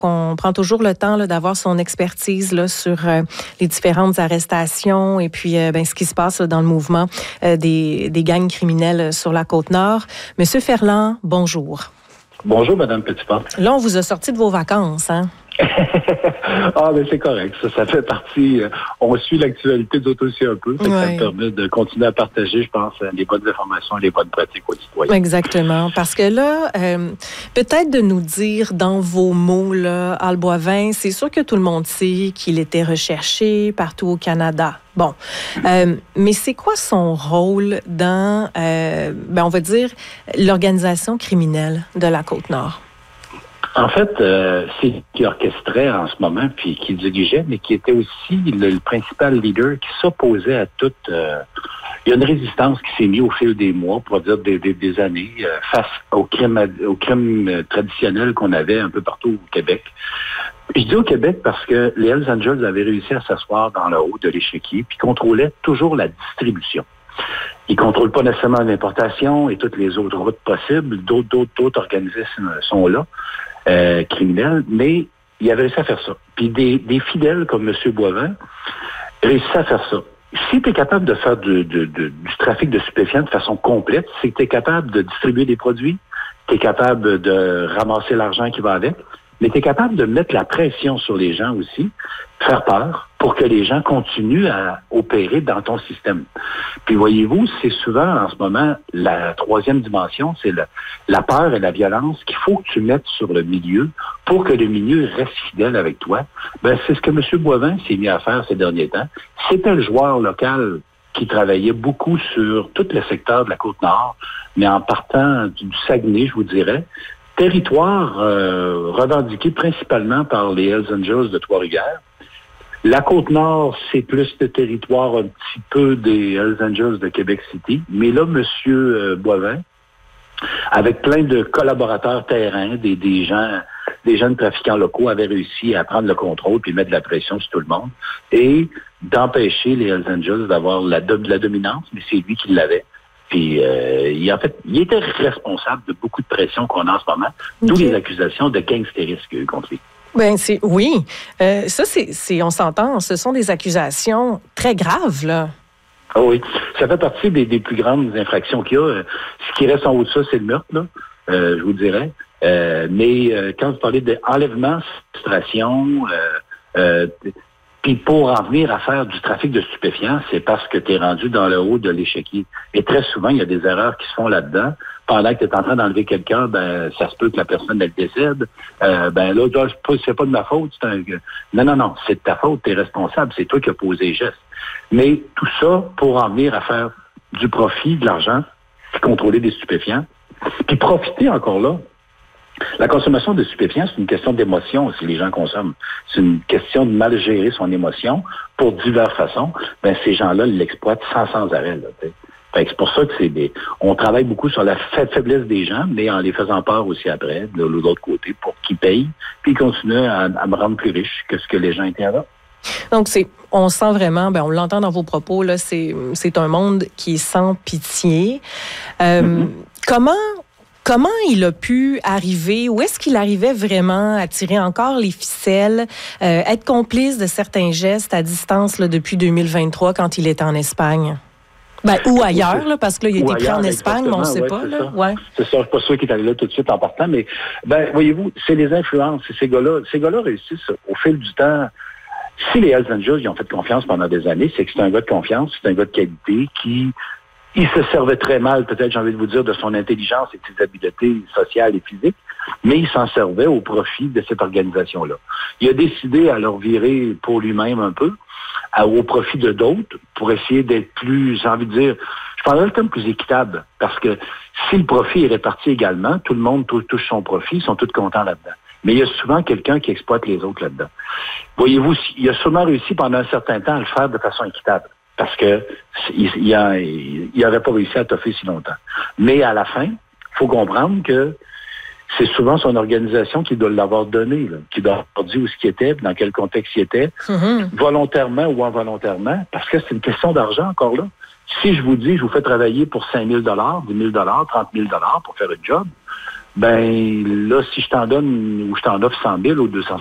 On prend toujours le temps là, d'avoir son expertise là, sur les différentes arrestations et puis ce qui se passe là, dans le mouvement des gangs criminels sur la Côte-Nord. Monsieur Ferland, bonjour. Bonjour, Mme Petitpas. Là, on vous a sorti de vos vacances, hein? Mais c'est correct. Ça fait partie. On suit l'actualité d'autres aussi un peu. Ça me permet de continuer à partager, je pense, les bonnes informations et les bonnes pratiques aux citoyens. Exactement. Parce que là, peut-être de nous dire dans vos mots, là, Al Boivin, c'est sûr que tout le monde sait qu'il était recherché partout au Canada. Bon. Mais c'est quoi son rôle dans, on va dire, l'organisation criminelle de la Côte-Nord? En fait, c'est qui orchestrait en ce moment, puis qui dirigeait, mais qui était aussi le principal leader qui s'opposait à toute... il y a une résistance qui s'est mise au fil des mois, pour dire des années, face au crime traditionnel qu'on avait un peu partout au Québec. Je dis au Québec parce que les Hells Angels avaient réussi à s'asseoir dans le haut de l'échiquier, puis contrôlaient toujours la distribution. Ils ne contrôlent pas nécessairement l'importation et toutes les autres routes possibles. D'autres organismes sont là. Criminels, mais il avait réussi à faire ça. Puis des fidèles comme M. Boivin réussissent à faire ça. Si tu es capable de faire du trafic de stupéfiants de façon complète, c'est que tu es capable de distribuer des produits, tu es capable de ramasser l'argent qui va avec, mais tu es capable de mettre la pression sur les gens aussi, faire peur pour que les gens continuent à opérer dans ton système. Puis voyez-vous, c'est souvent en ce moment la troisième dimension, c'est la peur et la violence qu'il faut que tu mettes sur le milieu pour que le milieu reste fidèle avec toi. C'est ce que M. Boivin s'est mis à faire ces derniers temps. C'était le joueur local qui travaillait beaucoup sur tout le secteur de la Côte-Nord, mais en partant du Saguenay, je vous dirais, territoire revendiqué principalement par les Hells Angels de Trois-Rivières. La Côte-Nord, c'est plus le territoire un petit peu des Hells Angels de Québec City. Mais là, M. Boivin, avec plein de collaborateurs terrain, des jeunes trafiquants locaux, avait réussi à prendre le contrôle puis mettre de la pression sur tout le monde et d'empêcher les Hells Angels d'avoir la dominance, mais c'est lui qui l'avait. Puis, il était responsable de beaucoup de pression qu'on a en ce moment, d'où les accusations de gangstérisme contre lui. Oui. Ça, on s'entend, ce sont des accusations très graves, là. Ah oui. Ça fait partie des plus grandes infractions qu'il y a. Ce qui reste en haut de ça, c'est le meurtre, là, je vous dirais. Mais quand vous parlez d'enlèvement, frustration, puis pour en venir à faire du trafic de stupéfiants, c'est parce que tu es rendu dans le haut de l'échiquier. Et très souvent, il y a des erreurs qui se font là-dedans. Pendant que tu es en train d'enlever quelqu'un, ça se peut que la personne, elle décède. Là, c'est pas de ma faute. Non, c'est de ta faute, tu es responsable, c'est toi qui as posé les gestes. Mais tout ça pour en venir à faire du profit, de l'argent, puis contrôler des stupéfiants, puis profiter encore là. La consommation de stupéfiants, c'est une question d'émotion si les gens consomment. C'est une question de mal gérer son émotion pour diverses façons. Ces gens-là l'exploitent sans arrêt. C'est pour ça que on travaille beaucoup sur la faiblesse des gens, mais en les faisant peur aussi après, de l'autre côté, pour qu'ils payent, puis ils continuent à me rendre plus riche que ce que les gens étaient avant. Donc, on sent vraiment, on l'entend dans vos propos, là, c'est un monde qui est sans pitié. Comment il a pu arriver, où est-ce qu'il arrivait vraiment à tirer encore les ficelles, être complice de certains gestes à distance là, depuis 2023 quand il était en Espagne? Ou ailleurs, là, parce que là, il a été pris en Espagne, mais on ne sait pas. Là. Ouais. C'est ça, je ne suis pas sûr qu'il est allé là tout de suite en partant, mais voyez-vous, c'est les influences, c'est ces gars-là réussissent au fil du temps. Si les Hells Angels ils ont fait confiance pendant des années, c'est que c'est un gars de confiance, c'est un gars de qualité qui... Il se servait très mal, peut-être, j'ai envie de vous dire, de son intelligence et de ses habiletés sociales et physiques, mais il s'en servait au profit de cette organisation-là. Il a décidé à leur virer pour lui-même un peu, au profit de d'autres, pour essayer d'être plus, j'ai envie de dire, je parlerais le terme plus équitable, parce que si le profit est réparti également, tout le monde touche son profit, ils sont tous contents là-dedans. Mais il y a souvent quelqu'un qui exploite les autres là-dedans. Voyez-vous, il a sûrement réussi pendant un certain temps à le faire de façon équitable. Parce que il n'aurait pas réussi à toffer si longtemps. Mais à la fin, il faut comprendre que c'est souvent son organisation qui doit l'avoir donné, là, qui doit avoir dit où ce qu'il était, dans quel contexte il était, volontairement ou involontairement, parce que c'est une question d'argent encore là. Si je vous dis, je vous fais travailler pour 5 000 $, 10 000 $, 30 000 $ pour faire un job, Ben là, si je t'en donne ou je t'en offre 100 000 ou 200